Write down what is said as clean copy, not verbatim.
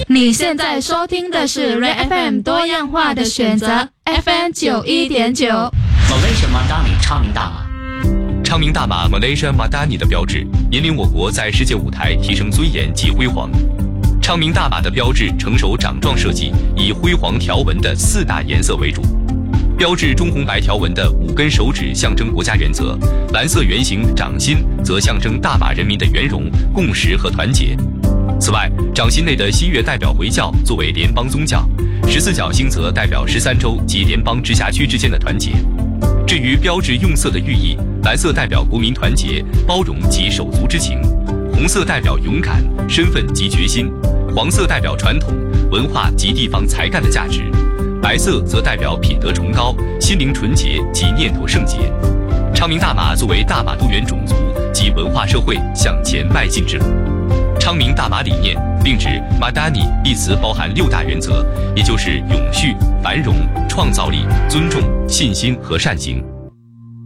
你现在收听的是 Red FM 多样化的选择 FM 91.9。 Malaysia Madani 昌明大马。 昌明大马 Malaysia Madani 的标志引领我国在世界舞台提升尊严及辉煌。昌明大马的标志成熟掌状设计，以辉煌条纹的4大颜色为主。标志中红白条纹的5根手指象征国家原则，蓝色圆形掌心则象征大马人民的圆融、共识和团结。此外，掌心内的新月代表回教作为联邦宗教，14角星则代表13州及联邦直辖区之间的团结。至于标志用色的寓意，蓝色代表国民团结、包容及手足之情，红色代表勇敢、身份及决心，黄色代表传统、文化及地方才干的价值，白色则代表品德崇高、心灵纯洁及念头圣洁。昌明大马作为大马多元种族及文化社会向前迈进之路。昌明大马理念并指 Madani 一词包含6大原则，也就是永续、繁荣、创造力、尊重、信心和善行。